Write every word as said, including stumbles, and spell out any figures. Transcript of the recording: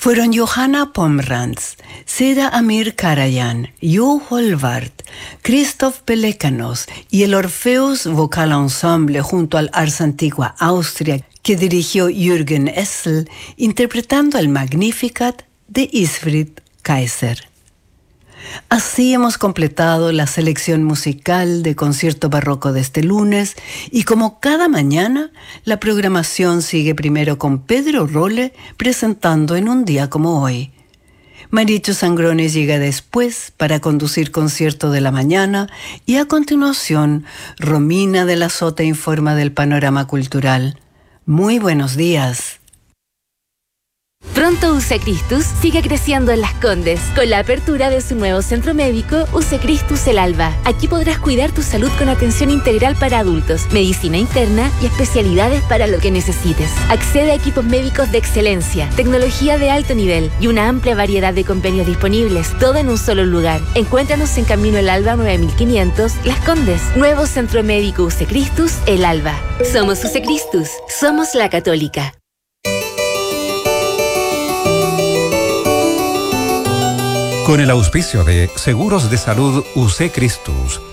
Fueron Johanna Pomerantz, Seda Amir Karajan, Jo Holvart, Christoph Pelekanos y el Orpheus Vocal Ensemble junto al Ars Antigua Austria que dirigió Jürgen Essel, interpretando el Magnificat de Isfried Kaiser. Así hemos completado la selección musical de concierto barroco de este lunes y como cada mañana, la programación sigue primero con Pedro Rolle presentando en un día como hoy. Maricho Sangrones llega después para conducir concierto de la mañana y a continuación Romina de la Sota informa del panorama cultural. Muy buenos días. Pronto U C Christus sigue creciendo en Las Condes con la apertura de su nuevo centro médico U C Christus El Alba. Aquí podrás cuidar tu salud con atención integral para adultos, medicina interna y especialidades para lo que necesites. Accede a equipos médicos de excelencia, tecnología de alto nivel y una amplia variedad de convenios disponibles, todo en un solo lugar. Encuéntranos en Camino El Alba nueve mil quinientos, Las Condes. Nuevo centro médico U C Christus El Alba. Somos U C Christus, somos la Católica. Con el auspicio de Seguros de Salud U C Christus,